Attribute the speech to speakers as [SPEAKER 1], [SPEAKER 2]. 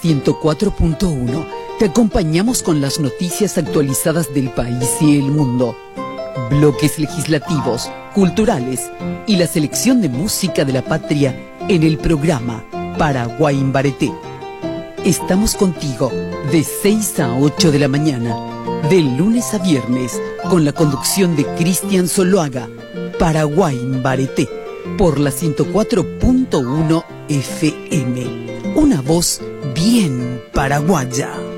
[SPEAKER 1] 104.1 te acompañamos con las noticias actualizadas del país y el mundo, bloques legislativos, culturales y la selección de música de la patria en el programa Paraguay en Bareté. Estamos contigo de 6 a 8 de la mañana, de lunes a viernes, con la conducción de Cristian Zuluaga. Paraguay en Bareté, por la 104.1 FM. Una voz bien paraguaya.